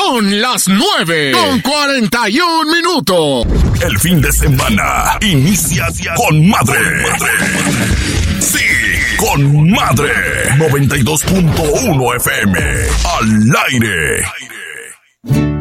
Son las 9:41. El fin de semana inicia con madre. Sí, con madre. 92.1 FM. Al aire.